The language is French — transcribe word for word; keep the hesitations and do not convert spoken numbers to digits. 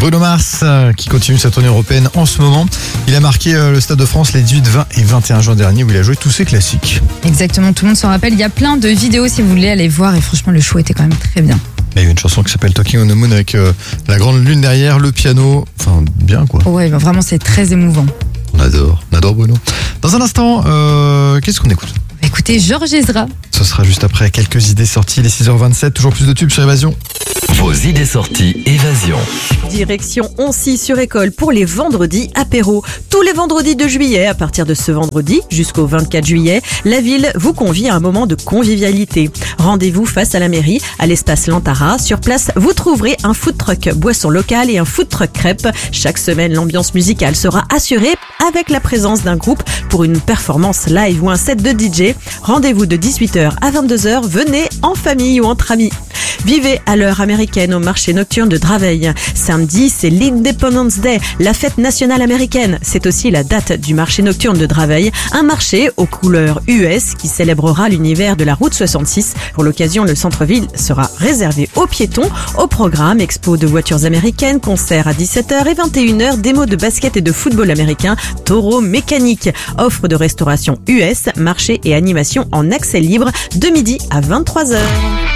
Bruno Mars euh, qui continue sa tournée européenne en ce moment. Il a marqué euh, le Stade de France les dix-huit, vingt et vingt et un juin dernier où il a joué tous ses classiques. Exactement, tout le monde s'en rappelle. Il y a plein de vidéos si vous voulez aller voir et franchement le show était quand même très bien. Il y a une chanson qui s'appelle Talking on the Moon avec euh, la grande lune derrière, le piano. Enfin, bien quoi. Ouais, bah, vraiment c'est très émouvant. On adore, on adore Bruno. Dans un instant, euh, qu'est-ce qu'on écoute ? Écoutez, Georges Ezra. Ce sera juste après quelques idées sorties, les six heures vingt-sept, toujours plus de tubes sur Évasion. Vos idées sorties Évasion. Direction Oncy-sur-École pour les vendredis apéro. Tous les vendredis de juillet, à partir de ce vendredi jusqu'au vingt-quatre juillet, la ville vous convie à un moment de convivialité. Rendez-vous face à la mairie, à l'espace Lantara. Sur place, vous trouverez un food truck boisson locale et un food truck crêpes. Chaque semaine, l'ambiance musicale sera assurée avec la présence d'un groupe pour une performance live ou un set de D J. Rendez-vous de dix-huit heures à vingt-deux heures. Venez en famille ou entre amis. Vivez à l'heure américaine au marché nocturne de Draveil. Samedi, c'est l'Independence Day, la fête nationale américaine. C'est aussi la date du marché nocturne de Draveil, un marché aux couleurs U S qui célébrera l'univers de la route soixante-six. Pour l'occasion, le centre-ville sera réservé aux piétons. Au programme, expo de voitures américaines, concert à dix-sept heures et vingt et une heures, démo de basket et de football américain, taureau mécanique, offre de restauration U S, marché et animation en accès libre de midi à vingt-trois heures.